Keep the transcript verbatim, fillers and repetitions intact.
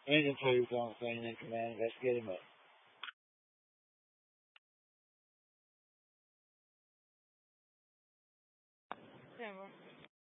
Engine two's on the scene in command. Let's get him up. September.